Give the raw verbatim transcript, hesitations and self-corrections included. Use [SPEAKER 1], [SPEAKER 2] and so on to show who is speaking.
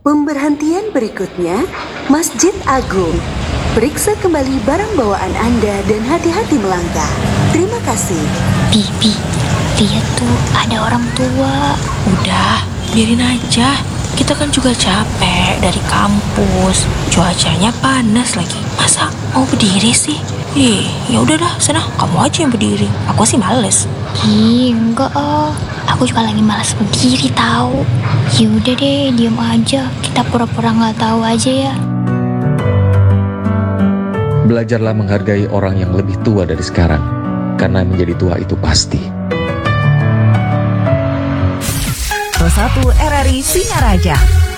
[SPEAKER 1] Pemberhentian berikutnya, Masjid Agung. Periksa kembali barang bawaan Anda dan hati-hati melangkah. Terima kasih.
[SPEAKER 2] Bibi, lihat tuh ada orang tua.
[SPEAKER 3] Udah, biarin aja. Kita kan juga capek dari kampus. Cuacanya panas lagi. Masa mau berdiri sih? Ih, ya udah dah, sana kamu aja yang berdiri. Aku sih males.
[SPEAKER 2] Ih, enggak ah. Aku juga lagi malas berdiri tahu. Ya udah deh, diam aja. Kita pura-pura nggak tahu aja ya.
[SPEAKER 4] Belajarlah menghargai orang yang lebih tua dari sekarang, karena menjadi tua itu pasti.
[SPEAKER 5] satu R R I Singaraja.